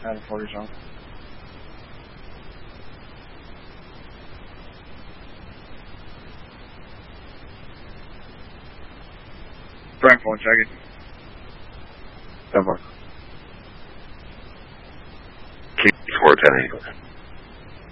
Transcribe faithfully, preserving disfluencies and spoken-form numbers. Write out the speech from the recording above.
Adam forty zone. Frank phone, check it. Keep four ten.